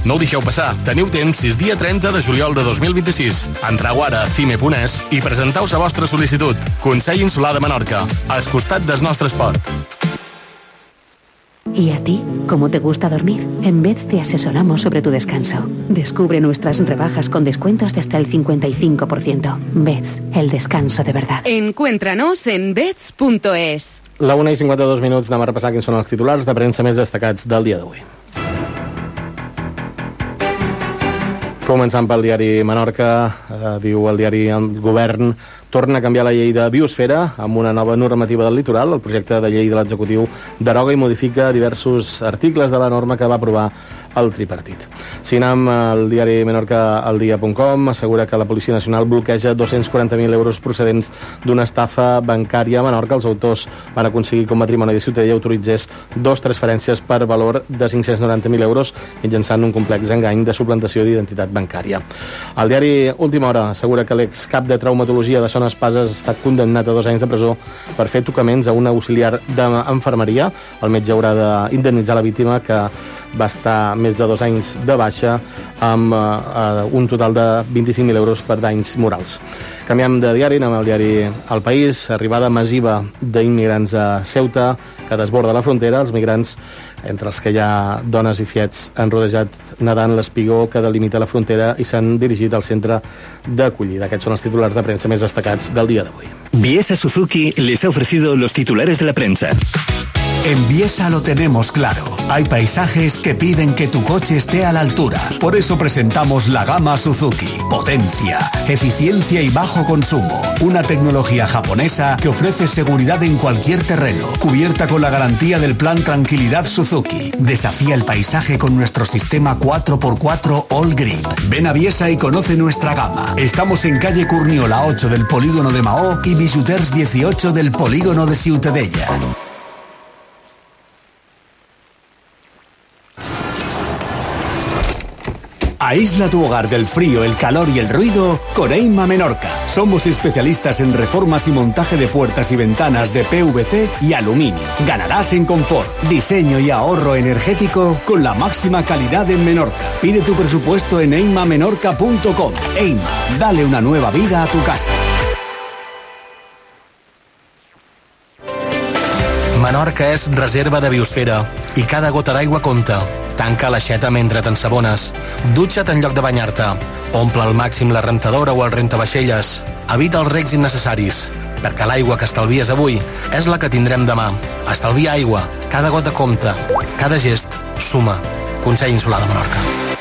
No ho deixeu passar. Teniu temps fins dia 30 de juliol de 2026. Entrau ara a cime.es i presenteu la vostra sol·licitud. Consell Insular de Menorca, al costat del nostre esport. ¿Y a ti? ¿Cómo te gusta dormir? En Beds te asesoramos sobre tu descanso. Descubre nuestras rebajas con descuentos de hasta el 55%. Beds, el descanso de verdad. Encuéntranos en beds.es. La 1:52 minuts, anem a repassar quins són els titulars de premsa més destacats del dia d'avui. Començant pel diari Menorca, diu el diari El Govern torna a canviar la llei de biosfera amb una nova normativa del litoral. El projecte de llei de l'executiu deroga i modifica diversos articles de la norma que va aprovar el tripartit. Signam, el diari menorcaaldia.com assegura que la Policia Nacional bloqueja 240.000 euros procedents d'una estafa bancària a Menorca. Els autors van aconseguir que un matrimoni de Ciutadella autoritzés 2 transferències per valor de 590.000 euros mitjançant un complex engany de suplantació d'identitat bancària. El diari Última Hora assegura que l'excap de traumatologia de Son Espases està condemnat a 2 anys de presó per fer tocaments a un auxiliar d'infermeria. El metge haurà d'indemnitzar la víctima, que va estar més de 2 anys de baixa, amb un total de 25.000 euros per danys morals. Canviem de diari, anem al diari El País. Arribada massiva d'immigrants a Ceuta, que desborda la frontera. Els migrants, entre els que hi ha dones i fiets, han rodejat nedant l'espigó que delimita la frontera i s'han dirigit al centre d'acollida. Aquests són els titulars de premsa més destacats del dia d'avui. Biesa Suzuki les ha ofrecido los titulares de la prensa. En Biesa lo tenemos claro. Hay paisajes que piden que tu coche esté a la altura. Por eso presentamos la gama Suzuki. Potencia, eficiencia y bajo consumo. Una tecnología japonesa que ofrece seguridad en cualquier terreno. Cubierta con la garantía del plan Tranquilidad Suzuki. Desafía el paisaje con nuestro sistema 4x4 All Grip. Ven a Biesa y conoce nuestra gama. Estamos en calle Curniola 8 del polígono de Mahó y Bisuters 18 del polígono de Ciutadella. Aísla tu hogar del frío, el calor y el ruido con Eima Menorca. Somos especialistas en reformas y montaje de puertas y ventanas de PVC y aluminio. Ganarás en confort, diseño y ahorro energético con la máxima calidad en Menorca. Pide tu presupuesto en eimamenorca.com. Eima, dale una nueva vida a tu casa. Menorca és reserva de biosfera i cada gota d'aigua compta. Tanca l'aixeta mentre t'ensabones. Dutxa't en lloc de banyar-te. Omple al màxim la rentadora o el rentavaixelles. Evita els regs innecessaris, perquè l'aigua que estalvies avui és la que tindrem demà. Estalvia aigua. Cada gota compta. Cada gest suma. Consell Insular de Menorca.